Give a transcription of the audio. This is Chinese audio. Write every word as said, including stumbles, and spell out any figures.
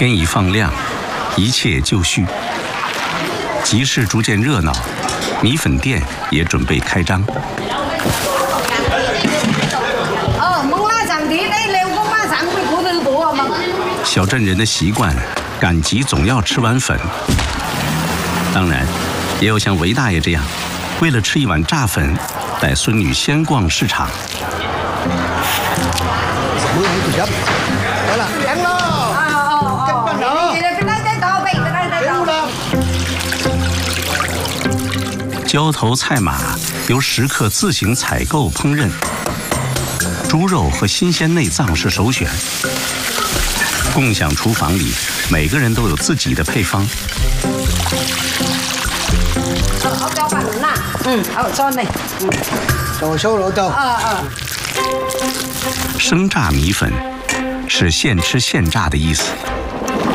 天一放亮，一切就绪，集市逐渐热闹，米粉店也准备开张。小镇人的习惯，赶集总要吃碗粉。当然，也有像韦大爷这样，为了吃一碗炸粉，带孙女先逛市场。 好了，凉喽！ 浇头菜码由食客自行采购烹饪，猪肉和新鲜内脏是首选。共享厨房里，每个人都有自己的配方。 嗯，好，裝嚟。嗯，豆酥老豆。啊啊。 生炸米粉是现吃现炸的意思。